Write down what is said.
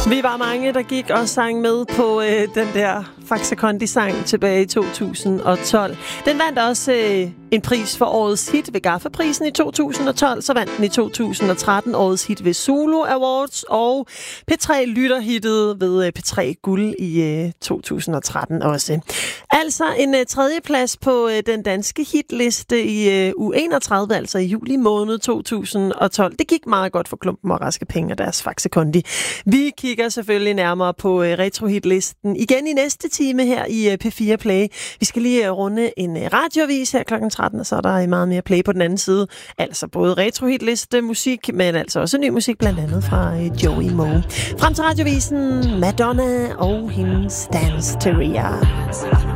Vi var mange, der gik og sang med på den der Faxe Kondi-sang tilbage i 2012. Den vandt også en pris for årets hit ved Gaffa-prisen i 2012. Så vandt den i 2013 årets hit ved Zulu Awards, og P3 lytterhittet ved P3 Guld i 2013 også. Altså en tredjeplads på den danske hitliste i uge 31, altså i juli måned 2012. Det gik meget godt for Klumpen og Raske Penge og deres Faxe Kondi. Vi kigger selvfølgelig nærmere på retrohitlisten igen i næste time her i P4 Play. Vi skal lige runde en radioavis her kl. 13, og så er der meget mere play på den anden side. Altså både retrohitliste musik, men altså også ny musik, blandt andet fra Joey Moe. Frem til radiovisen Madonna og hendes Dance to Ria.